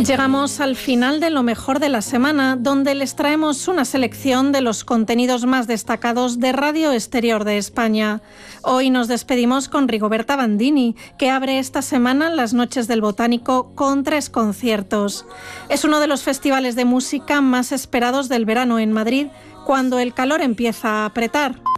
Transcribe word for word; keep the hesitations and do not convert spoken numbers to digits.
Llegamos al final de lo mejor de la semana, donde les traemos una selección de los contenidos más destacados de Radio Exterior de España. Hoy nos despedimos con Rigoberta Bandini, que abre esta semana las Noches del Botánico con tres conciertos. Es uno de los festivales de música más esperados del verano en Madrid, cuando el calor empieza a apretar.